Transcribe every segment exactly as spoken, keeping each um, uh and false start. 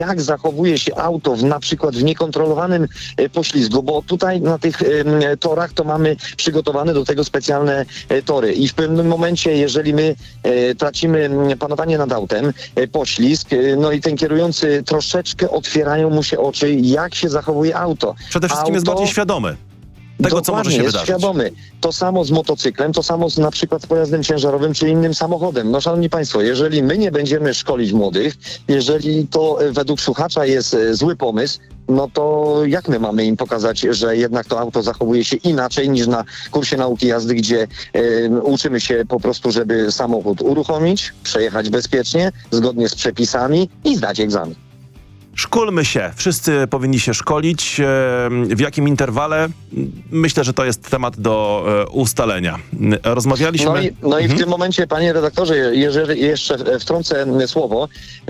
jak zachowuje się auto w, na przykład w niekontrolowanym e, poślizgu, bo tutaj na tych e, torach to mamy przygotowane do tego specjalne e, tory i w pewnym momencie, jeżeli my e, tracimy panowanie nad autem, e, poślizg, e, no i ten kierujący troszeczkę otwierają mu się oczy, jak się zachowuje auto. Przede wszystkim auto, jest bardziej świadomy tego, co może się jest wydarzyć. świadomy. To samo z motocyklem, to samo z na przykład z pojazdem ciężarowym czy innym samochodem. No szanowni państwo, jeżeli my nie będziemy szkolić młodych, jeżeli to e, według słuchacza jest e, zły pomysł, no to jak my mamy im pokazać, że jednak to auto zachowuje się inaczej niż na kursie nauki jazdy, gdzie e, uczymy się po prostu, żeby samochód uruchomić, przejechać bezpiecznie, zgodnie z przepisami i zdać egzamin. Szkolmy się. Wszyscy powinni się szkolić. W jakim interwale? Myślę, że to jest temat do ustalenia. Rozmawialiśmy... No i, no i mhm. w tym momencie, panie redaktorze, jeżeli jeszcze wtrącę słowo,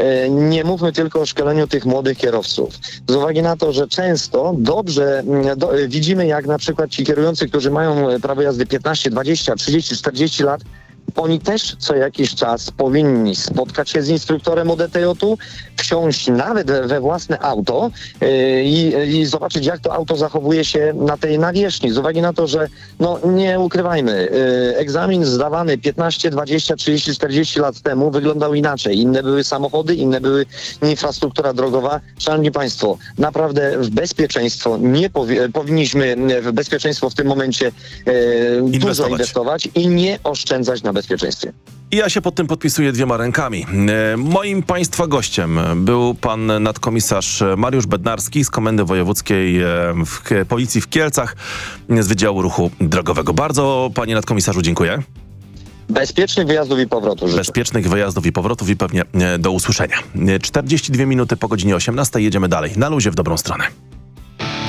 nie mówmy tylko o szkoleniu tych młodych kierowców. Z uwagi na to, że często dobrze do, widzimy, jak na przykład ci kierujący, którzy mają prawo jazdy piętnaście, dwadzieścia, trzydzieści, czterdzieści lat, oni też co jakiś czas powinni spotkać się z instruktorem O D T J-u, wsiąść nawet we własne auto yy, i, i zobaczyć, jak to auto zachowuje się na tej nawierzchni. Z uwagi na to, że no nie ukrywajmy, yy, egzamin zdawany piętnaście, dwadzieścia, trzydzieści, czterdzieści lat temu wyglądał inaczej. Inne były samochody, inne były infrastruktura drogowa. Szanowni państwo, naprawdę w bezpieczeństwo nie powi- powinniśmy w bezpieczeństwo w tym momencie yy, dużo inwestować i nie oszczędzać na bezpieczeństwie. I ja się pod tym podpisuję dwiema rękami. E, moim państwa gościem był pan nadkomisarz Mariusz Bednarski z Komendy Wojewódzkiej w Policji w Kielcach z Wydziału Ruchu Drogowego. Bardzo, panie nadkomisarzu, dziękuję. Bezpiecznych wyjazdów i powrotów życzę. Bezpiecznych wyjazdów i powrotów i pewnie do usłyszenia. czterdzieści dwie minuty po godzinie osiemnastej. Jedziemy dalej. Na luzie w dobrą stronę.